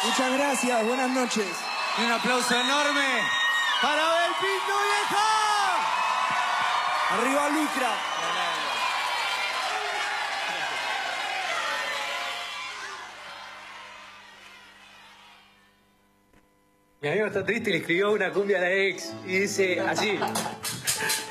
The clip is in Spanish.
Muchas gracias, buenas noches. Y un aplauso enorme para Abel Pinto, vieja. Arriba Lucra. Mi amigo está triste y le escribió una cumbia a la ex y dice así.